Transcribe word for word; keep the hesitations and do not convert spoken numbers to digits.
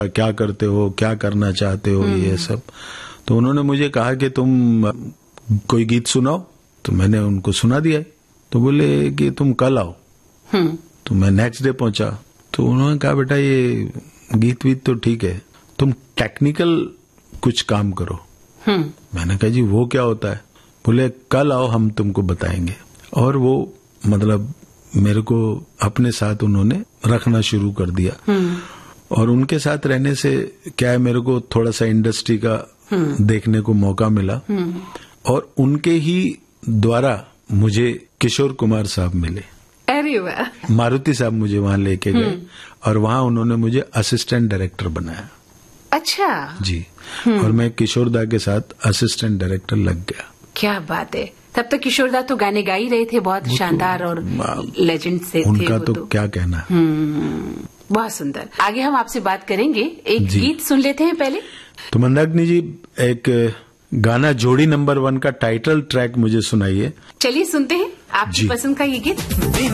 क्या करते हो, क्या करना चाहते हो, ये सब। तो उन्होंने मुझे कहा कि तुम कोई गीत सुनाओ, तो मैंने उनको सुना दिया। तो बोले कि तुम कल आओ। तो मैं नेक्स्ट डे पहुंचा, तो उन्होंने कहा बेटा ये गीत वीत तो ठीक है, तुम टेक्निकल कुछ काम करो। मैंने कहा जी वो क्या होता है? बोले कल आओ हम तुमको बताएंगे। और वो मतलब मेरे को अपने साथ उन्होंने रखना शुरू कर दिया। और उनके साथ रहने से क्या है, मेरे को थोड़ा सा इंडस्ट्री का देखने को मौका मिला। और उनके ही द्वारा मुझे किशोर कुमार साहब मिले। अरे वाह। मारुति साहब मुझे वहां लेके गए और वहां उन्होंने मुझे असिस्टेंट डायरेक्टर बनाया। अच्छा जी। और मैं किशोर दा के साथ असिस्टेंट डायरेक्टर लग गया। क्या बात है। तब तो किशोर दा तो गाने गा ही रहे थे, बहुत शानदार और लेजेंड से थे उनका वो तो, तो क्या कहना। बहुत सुंदर। आगे हम आपसे बात करेंगे, एक गीत सुन लेते हैं पहले। तो मंदाकिनी जी एक गाना जोड़ी नंबर वन का टाइटल ट्रैक मुझे सुनाइए। चलिए सुनते हैं आपकी पसंद का ये गीत।